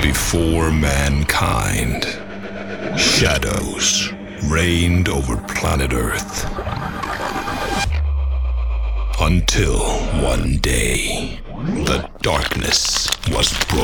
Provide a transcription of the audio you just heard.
Before mankind, shadows reigned over planet Earth. Until one day, the darkness was broken.